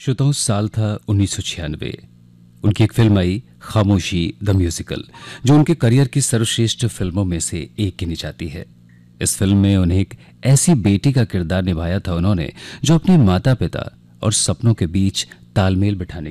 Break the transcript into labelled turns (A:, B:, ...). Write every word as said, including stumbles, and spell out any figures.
A: श्रोताओं, साल था उन्नीस सौ छियानवे। उनकी एक फिल्म आई खामोशी द म्यूजिकल, जो उनके करियर की सर्वश्रेष्ठ फिल्मों में से एक गिनी जाती है। इस फिल्म में उन्हें एक ऐसी बेटी का किरदार निभाया था उन्होंने, जो अपने माता पिता और सपनों के बीच तालमेल बिठाने